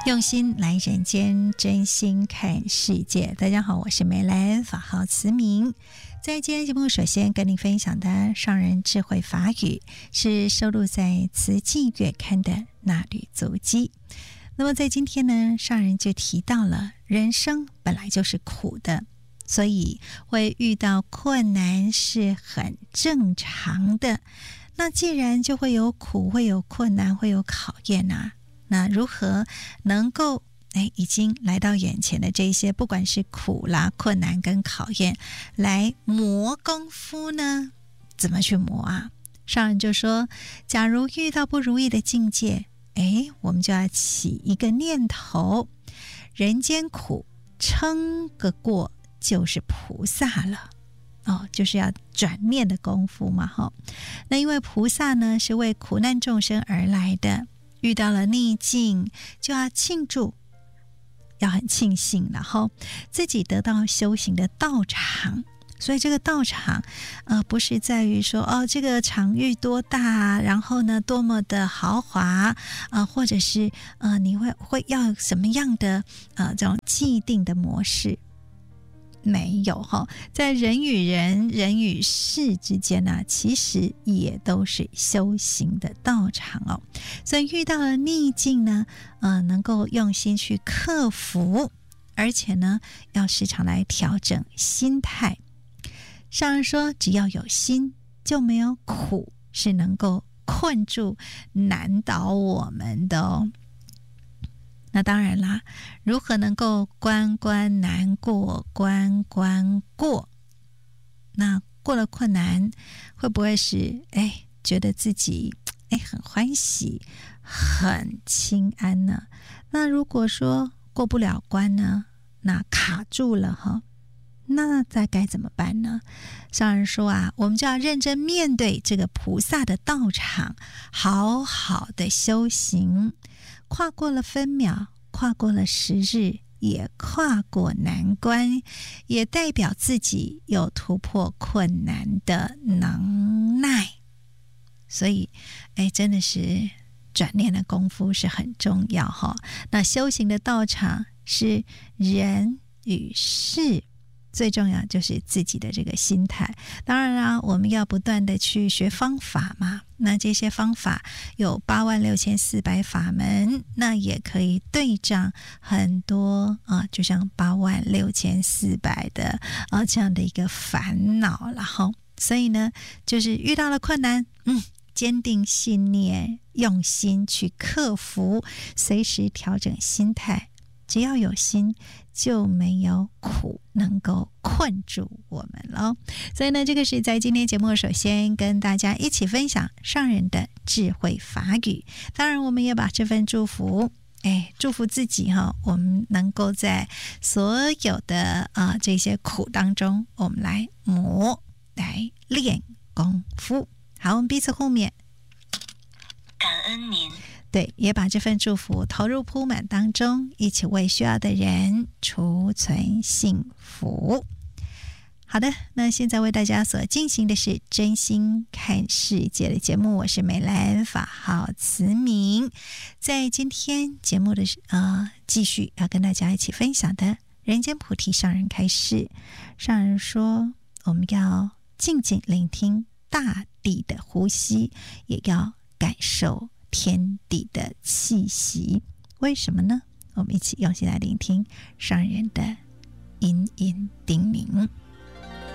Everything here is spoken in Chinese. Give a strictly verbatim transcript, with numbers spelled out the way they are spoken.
用心来人间，真心看世界。大家好，我是梅兰，法号慈明。在今天节目，首先跟您分享的上人智慧法语是收录在《慈济月刊》的那缕足迹。那么在今天呢，上人就提到了人生本来就是苦的，所以会遇到困难是很正常的。那既然就会有苦，会有困难，会有考验啊，那如何能够哎，已经来到眼前的这些，不管是苦啦、困难跟考验，来磨功夫呢？怎么去磨啊？上人就说，假如遇到不如意的境界，哎，我们就要起一个念头：人间苦，撑个过就是菩萨了。哦，就是要转念的功夫嘛，哈。那因为菩萨呢是为苦难众生而来的。遇到了逆境就要庆祝，要很庆幸，然后自己得到修行的道场。所以这个道场呃，不是在于说哦，这个场域多大，然后呢多么的豪华呃，或者是呃你会会要什么样的呃这种既定的模式。没有哈，在人与人、人与事之间呢、啊，其实也都是修行的道场哦。所以遇到了逆境呢，呃，能够用心去克服，而且呢，要时常来调整心态。上人说，只要有心，就没有苦是能够困住、难倒我们的哦。那当然啦，如何能够关关难过关关过？那过了困难，会不会是哎觉得自己哎很欢喜、很清安呢？那如果说过不了关呢，那卡住了哈，那再该怎么办呢？上人说啊，我们就要认真面对这个菩萨的道场，好好的修行。跨过了分秒，跨过了时日，也跨过难关，也代表自己有突破困难的能耐。所以哎，真的是转念的功夫是很重要哈。那修行的道场是人与事，最重要就是自己的这个心态。当然啦，我们要不断的去学方法嘛。那这些方法有八万六千四百法门，那也可以对仗很多啊，就像八万六千四百的啊这样的一个烦恼，然后所以呢，就是遇到了困难，嗯，坚定信念，用心去克服，随时调整心态。只要有心，就没有苦能够困住我们了。所以呢，这个是在今天节目首先跟大家一起分享上人的智慧法语。当然我们也把这份祝福哎，祝福自己哈，我们能够在所有的啊、呃、这些苦当中，我们来磨来练功夫。好，我们彼此互勉， 感恩您。 对，也把这份祝福投入铺满当中，一起为需要的人储存幸福。好的，那现在为大家所进行的是真心看世界的节目，我是美兰，法号慈明。在今天节目的呃继续要跟大家一起分享的人间菩提上人开示，上人说我们要静静聆听大地的呼吸，也要感受天地的气息。为什么呢？我们一起用心来聆听上人的殷殷叮咛。